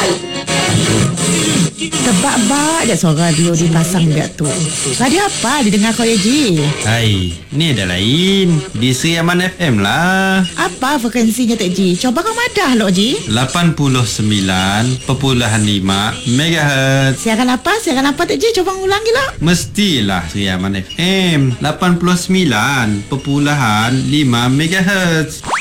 Tebak-bak dah suara radio dipasang dia tu. Radio apa didengar kau ya Ji? Hai, ni ada lain. Di Sri Aman FM lah. Apa frekuensinya Tek Ji? Coba kau madah lo Ji. 89.5 MHz. Siaran apa Tek Ji? Coba ulangi lah. Mestilah Sri Aman FM 89.5 MHz.